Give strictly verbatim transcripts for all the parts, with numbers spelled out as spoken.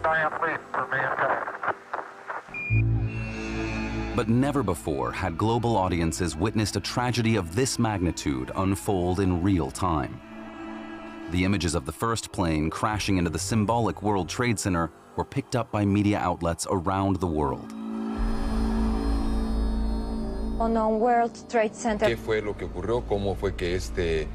But never before had global audiences witnessed a tragedy of this magnitude unfold in real time. The images of the first plane crashing into the symbolic World Trade Center were picked up by media outlets around the world. On World Trade Center. ¿Qué fue lo que ocurrió? ¿Cómo fue que este?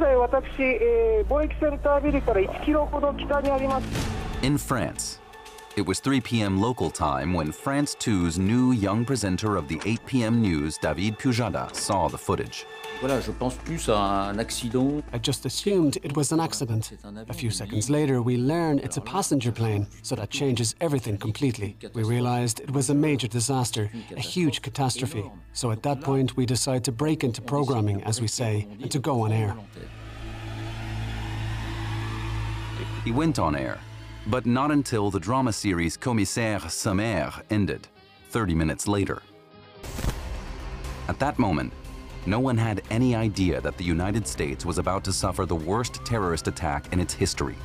In France, it was three p m local time when France two's new young presenter of the eight p m news, David Pujada, saw the footage. Voilà, je pense plus à un accident. I just assumed it was an accident. A few seconds later, we learn it's a passenger plane, so that changes everything completely. We realized it was a major disaster, a huge catastrophe. So at that point, we decide to break into programming, as we say, and to go on air. He went on air, but not until the drama series Commissaire Sommaire ended, thirty minutes later. At that moment, no one had any idea that the United States was about to suffer the worst terrorist attack in its history.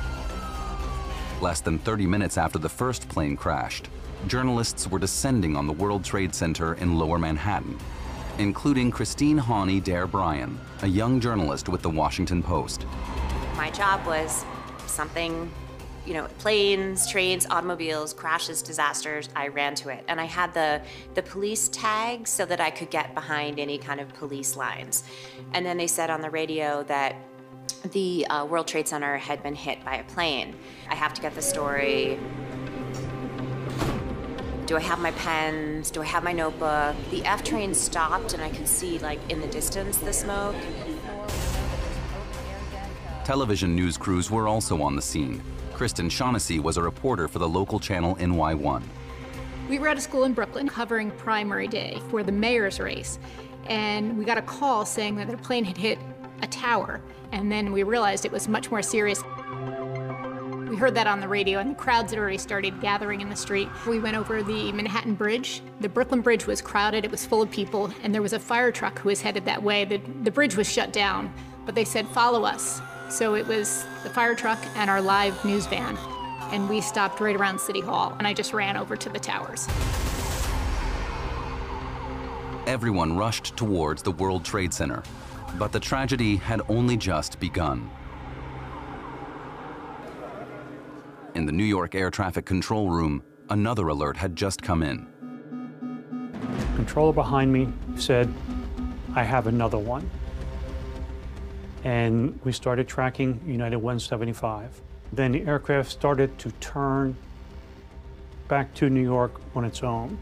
Less than thirty minutes after the first plane crashed, journalists were descending on the World Trade Center in Lower Manhattan, including Christine Hawley Dare Bryan, a young journalist with the Washington Post. My job was something, you know, planes, trains, automobiles, crashes, disasters, I ran to it. And I had the, the police tags so that I could get behind any kind of police lines. And then they said on the radio that the uh, World Trade Center had been hit by a plane. I have to get the story. Do I have my pens? Do I have my notebook? The F train stopped and I could see, like, in the distance, the smoke. Television news crews were also on the scene. Kristen Shaughnessy was a reporter for the local channel N Y one. We were at a school in Brooklyn covering primary day for the mayor's race, and we got a call saying that a plane had hit a tower, and then we realized it was much more serious. We heard that on the radio, and the crowds had already started gathering in the street. We went over the Manhattan Bridge. The Brooklyn Bridge was crowded, it was full of people, and there was a fire truck who was headed that way. The, the bridge was shut down, but they said, follow us. So it was the fire truck and our live news van, and we stopped right around City Hall, and I just ran over to the towers. Everyone rushed towards the World Trade Center, but the tragedy had only just begun. In the New York Air Traffic Control Room, another alert had just come in. Controller behind me said, I have another one. And we started tracking United one seventy-five. Then the aircraft started to turn back to New York on its own.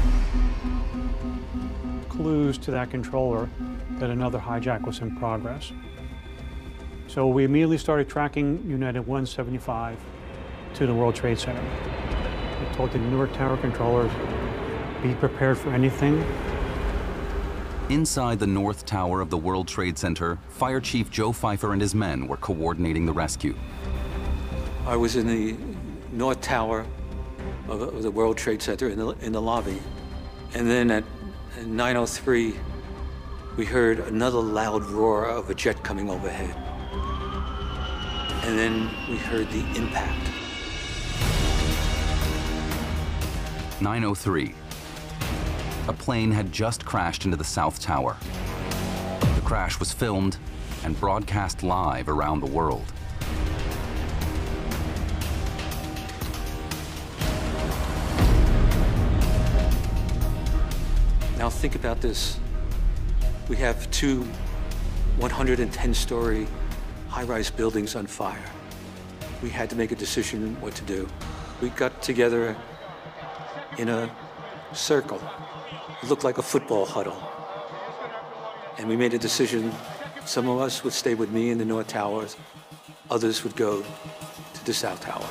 Clues to that controller that another hijack was in progress. So we immediately started tracking United one seventy-five to the World Trade Center. We told the Newark Tower controllers, be prepared for anything. Inside the North Tower of the World Trade Center, Fire Chief Joe Pfeiffer and his men were coordinating the rescue. I was in the North Tower of, of the World Trade Center in the, in the lobby. And then at nine oh three, we heard another loud roar of a jet coming overhead. And then we heard the impact. nine oh three. A plane had just crashed into the South Tower. The crash was filmed and broadcast live around the world. Now think about this. We have two one hundred ten story high-rise buildings on fire. We had to make a decision what to do. We got together in a circle. It looked like a football huddle. And we made a decision. Some of us would stay with me in the North Towers. Others would go to the South Tower.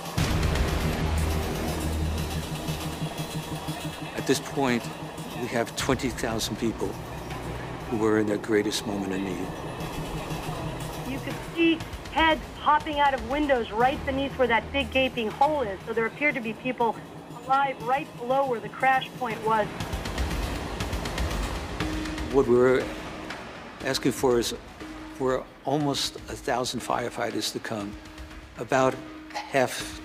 At this point, we have twenty thousand people who were in their greatest moment of need. You could see heads popping out of windows right beneath where that big gaping hole is. So there appeared to be people alive right below where the crash point was. What we were asking for is for almost a thousand firefighters to come. About half